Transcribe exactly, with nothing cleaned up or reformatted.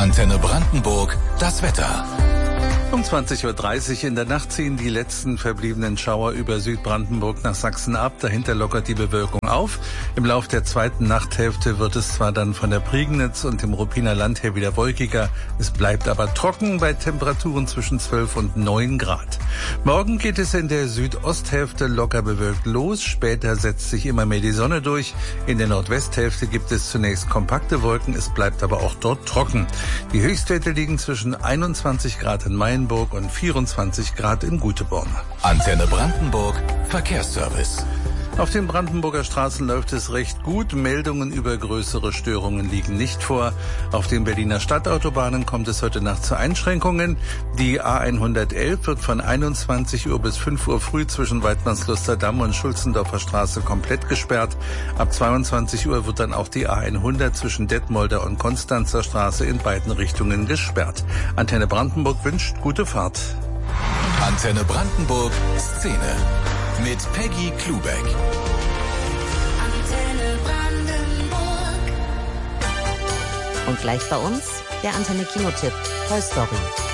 Antenne Brandenburg, das Wetter. Um zwanzig Uhr dreißig in der Nacht ziehen die letzten verbliebenen Schauer über Südbrandenburg nach Sachsen ab. Dahinter lockert die Bewölkung auf. Im Lauf der zweiten Nachthälfte wird es zwar dann von der Prignitz und dem Ruppiner Land her wieder wolkiger. Es bleibt aber trocken bei Temperaturen zwischen zwölf und neun Grad. Morgen geht es in der Südosthälfte locker bewölkt los. Später setzt sich immer mehr die Sonne durch. In der Nordwesthälfte gibt es zunächst kompakte Wolken. Es bleibt aber auch dort trocken. Die Höchstwerte liegen zwischen einundzwanzig Grad in Main und vierundzwanzig Grad in Guteborn. Antenne Brandenburg, Verkehrsservice. Auf den Brandenburger Straßen läuft es recht gut. Meldungen über größere Störungen liegen nicht vor. Auf den Berliner Stadtautobahnen kommt es heute Nacht zu Einschränkungen. Die A hundertelf wird von einundzwanzig Uhr bis fünf Uhr früh zwischen Weidmannsluster Damm und Schulzendorfer Straße komplett gesperrt. Ab zweiundzwanzig Uhr wird dann auch die A hundert zwischen Detmolder und Konstanzer Straße in beiden Richtungen gesperrt. Antenne Brandenburg wünscht gute Fahrt. Antenne Brandenburg, Szene. Mit Peggy Klubeck. Antenne Brandenburg. Und gleich bei uns der Antenne Kinotipp Toy Story.